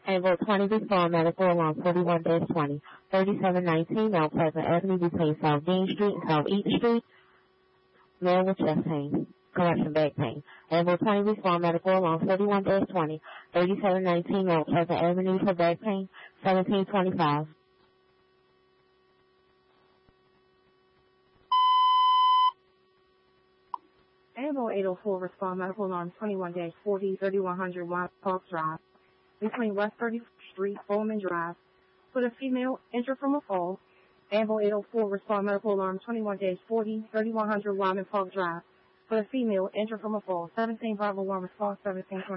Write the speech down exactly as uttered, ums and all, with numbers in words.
Able twenty respond medical alarm forty-one twenty, thirty-seven nineteen Mount Pleasant Avenue between South Dean Street and South East Street. Male with chest pain, correction, back pain. Able twenty respond medical alarm forty-one twenty, thirty-seven nineteen Mount Pleasant Avenue for back pain, seventeen twenty-five. Ambo eight oh four respond medical alarm twenty-one forty, thirty-one hundred West Park Drive, between West thirtieth Street, Bowman Drive, with a female injured from a fall. Ambo eight oh four respond medical alarm twenty-one forty, thirty-one hundred Wyman Park Drive, with a female injured from a fall. seventeen Bravo one response, seventeen twenty.